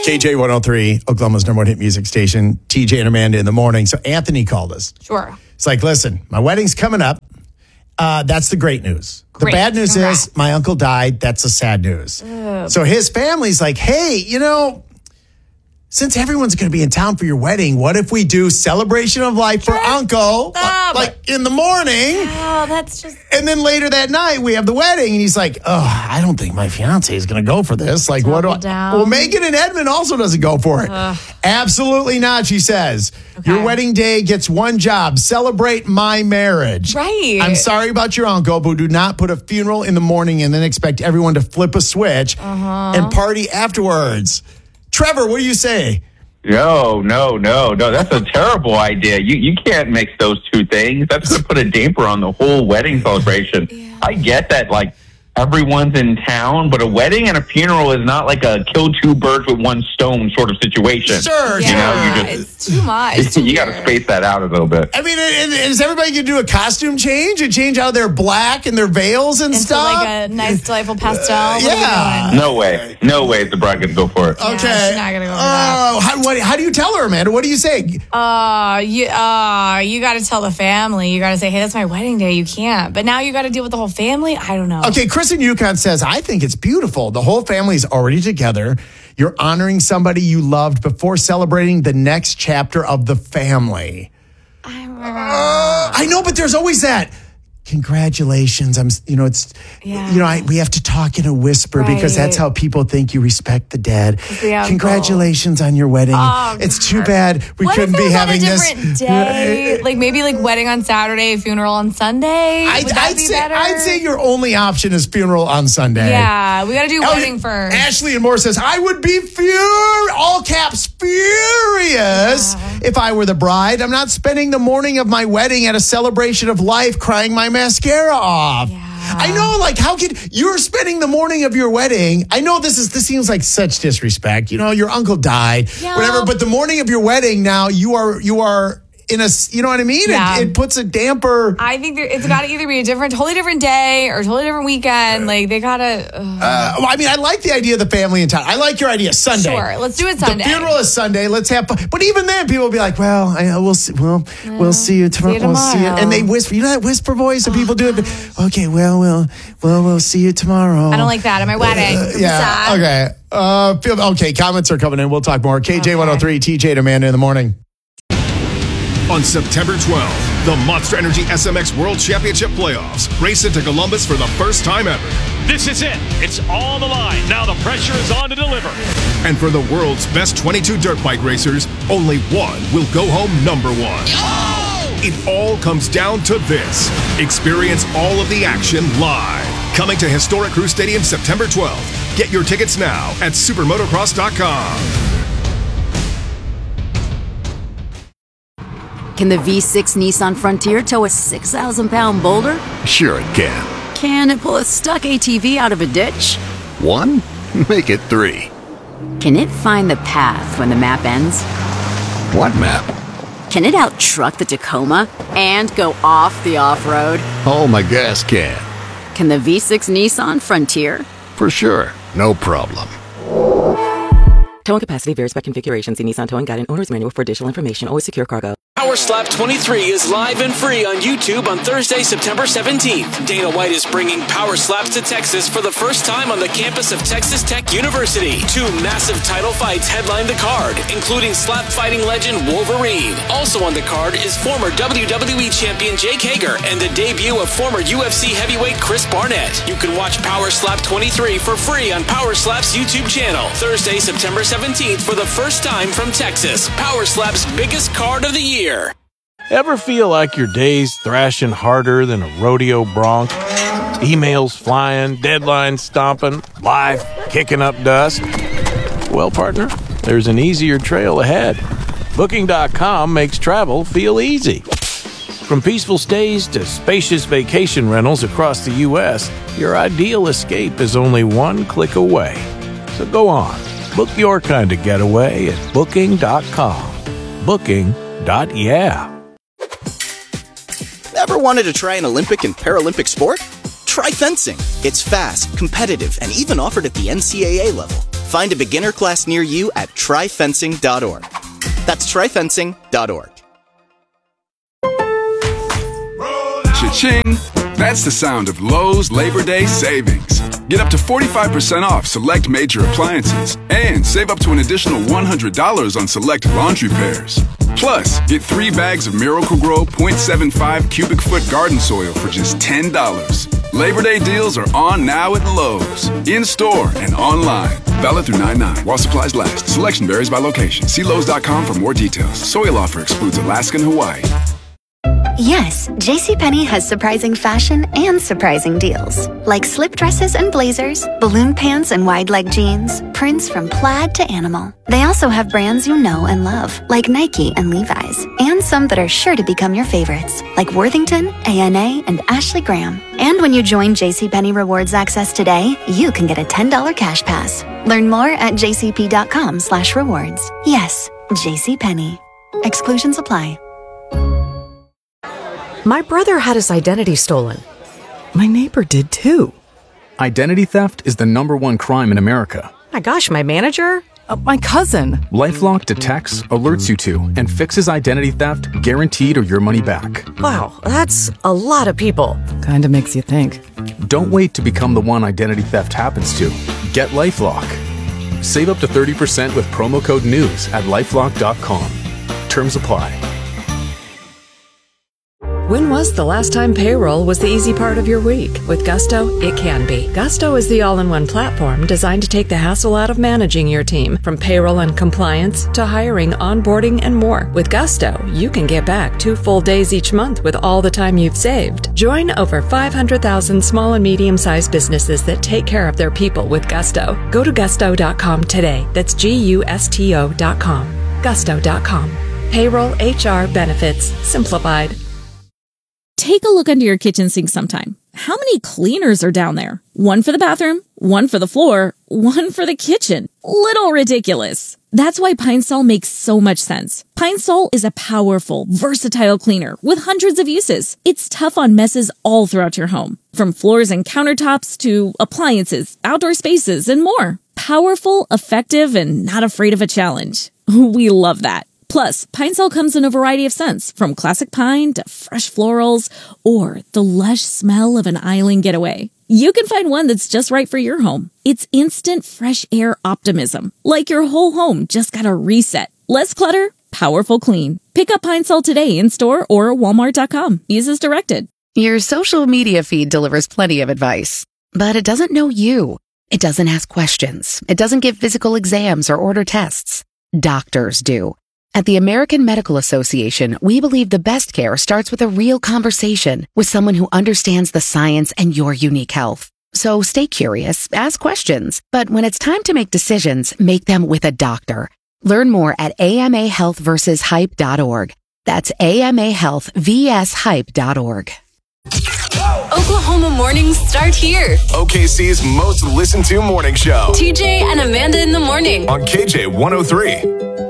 KJ 103, Oklahoma's number one hit music station, TJ and Amanda in the morning. So Anthony called us. Sure. It's like, listen, my wedding's coming up. That's the great news. Great. The bad news Congrats. is my uncle died. That's the sad news. So his family's like, hey, since everyone's going to be in town for your wedding, what if we do celebration of life for uncle, like in the morning? Oh, that's just... And then later that night, we have the wedding. And he's like, oh, I don't think my fiance is going to go for this. Like, what do I... down. Well, Megan and Edmund also doesn't go for it. Absolutely not, she says. Okay. Your wedding day gets one job. Celebrate my marriage. Right. I'm sorry about your uncle, but do not put a funeral in the morning and then expect everyone to flip a switch and party afterwards. Trevor, what do you say? No. That's a terrible idea. You can't mix those two things. That's going to put a damper on the whole wedding celebration. Yeah. I get that, like, everyone's in town, but a wedding and a funeral is not like a kill two birds with one stone sort of situation. Sure. Yeah, it's too much. You got to space that out a little bit. I mean, is everybody going to do a costume change and change out their black and their veils and Into stuff? like a nice, delightful pastel. What Yeah. are we No doing? way is the bride going to go for it. Yeah, Okay. she's not gonna go for that. How do you tell her, Amanda? What do you say? You got to tell the family. You got to say, hey, that's my wedding day. You can't. But now you got to deal with the whole family? I don't know. Okay, Chris in Yukon says, I think it's beautiful. The whole family's already together. You're honoring somebody you loved before celebrating the next chapter of the family. I know, but there's always that. Congratulations. We have to talk in a whisper because that's how people think you respect the dead. Congratulations on your wedding. Oh, it's too bad we couldn't be having on a this. different day? Like maybe like wedding on Saturday, funeral on Sunday. Would that be better? I'd say your only option is funeral on Sunday. Yeah, we got to do wedding first. Ashley and Moore says, I would be all caps furious if I were the bride. I'm not spending the morning of my wedding at a celebration of life crying my mascara off. Yeah. I know, like, how could you're spending the morning of your wedding? I know this seems like such disrespect. Your uncle died, whatever. But the morning of your wedding, now you are in a, you know what I mean? Yeah. It puts a damper. I think it's got to either be a totally different day or totally different weekend. Like they gotta. I like the idea of the family in town. I like your idea. Sunday. Sure, let's do it Sunday. The funeral is Sunday. Let's have fun. But even then, people will be like, "Well, we'll see. We'll see you tomorrow. We'll see you." And they whisper. You know that whisper voice that people do. Okay. We'll see you tomorrow. I don't like that at my wedding. Yeah. Okay. Okay. Comments are coming in. We'll talk more. KJ 103, TJ and Amanda in the morning. On September 12th, the Monster Energy SMX World Championship Playoffs race into Columbus for the first time ever. This is it. It's all on the line. Now the pressure is on to deliver. And for the world's best 22 dirt bike racers, only one will go home number one. Oh! It all comes down to this. Experience all of the action live. Coming to Historic Crew Stadium September 12th. Get your tickets now at supermotocross.com. Can the V6 Nissan Frontier tow a 6,000-pound boulder? Sure it can. Can it pull a stuck ATV out of a ditch? 1? Make it 3. Can it find the path when the map ends? What map? Can it out-truck the Tacoma and go off the off-road? Oh, my gas can. Can the V6 Nissan Frontier? For sure. No problem. Towing capacity varies by configuration. See Nissan Towing Guide and Owner's Manual for additional information. Always secure cargo. Power Slap 23 is live and free on YouTube on Thursday, September 17th. Dana White is bringing Power Slaps to Texas for the first time on the campus of Texas Tech University. 2 massive title fights headline the card, including slap fighting legend Wolverine. Also on the card is former WWE champion Jake Hager and the debut of former UFC heavyweight Chris Barnett. You can watch Power Slap 23 for free on Power Slap's YouTube channel. Thursday, September 17th for the first time from Texas. Power Slap's biggest card of the year. Ever feel like your day's thrashing harder than a rodeo bronc? Emails flying, deadlines stomping, life kicking up dust? Well, partner, there's an easier trail ahead. Booking.com makes travel feel easy. From peaceful stays to spacious vacation rentals across the U.S., your ideal escape is only one click away. So go on, book your kind of getaway at Booking.com. Booking.yeah. Ever wanted to try an Olympic and Paralympic sport? Try fencing. It's fast, competitive, and even offered at the NCAA level. Find a beginner class near you at tryfencing.org. That's tryfencing.org. Cha-ching! That's the sound of Lowe's Labor Day savings. Get up to 45% off select major appliances and save up to an additional $100 on select laundry pairs. Plus, get 3 bags of Miracle-Gro 0.75 cubic foot garden soil for just $10. Labor Day deals are on now at Lowe's, in-store and online. Valid through 9/9 while supplies last. Selection varies by location. See Lowe's.com for more details. Soil offer excludes Alaska and Hawaii. Yes, JCPenney has surprising fashion and surprising deals. Like slip dresses and blazers, balloon pants and wide leg jeans, prints from plaid to animal. They also have brands you know and love, like Nike and Levi's, and some that are sure to become your favorites, like Worthington, A&A, and Ashley Graham. And when you join JCPenney Rewards Access today, you can get a $10 cash pass. Learn more at jcp.com/rewards. Yes, JCPenney. Exclusions apply. My brother had his identity stolen. My neighbor did too. Identity theft is the #1 crime in America. My gosh, my manager? My cousin. LifeLock detects, alerts you to, and fixes identity theft guaranteed or your money back. Wow, that's a lot of people. Kinda makes you think. Don't wait to become the one identity theft happens to. Get LifeLock. Save up to 30% with promo code NEWS at LifeLock.com. Terms apply. When was the last time payroll was the easy part of your week? With Gusto, it can be. Gusto is the all-in-one platform designed to take the hassle out of managing your team, from payroll and compliance to hiring, onboarding, and more. With Gusto, you can get back 2 full days each month with all the time you've saved. Join over 500,000 small and medium-sized businesses that take care of their people with Gusto. Go to gusto.com today. That's GUSTO.com. Gusto.com. Payroll, HR, benefits, simplified. Take a look under your kitchen sink sometime. How many cleaners are down there? One for the bathroom, one for the floor, one for the kitchen. Little ridiculous. That's why Pine Sol makes so much sense. Pine Sol is a powerful, versatile cleaner with hundreds of uses. It's tough on messes all throughout your home, from floors and countertops to appliances, outdoor spaces, and more. Powerful, effective, and not afraid of a challenge. We love that. Plus, Pine Sol comes in a variety of scents, from classic pine to fresh florals or the lush smell of an island getaway. You can find one that's just right for your home. It's instant fresh air optimism, like your whole home just got a reset. Less clutter, powerful clean. Pick up Pine Sol today in store or walmart.com. Use as directed. Your social media feed delivers plenty of advice, but it doesn't know you. It doesn't ask questions. It doesn't give physical exams or order tests. Doctors do. At the American Medical Association, we believe the best care starts with a real conversation with someone who understands the science and your unique health. So stay curious, ask questions, but when it's time to make decisions, make them with a doctor. Learn more at amahealthversushype.org. That's amahealthvshype.org. Oklahoma mornings start here. OKC's most listened to morning show. TJ and Amanda in the morning. On KJ 103.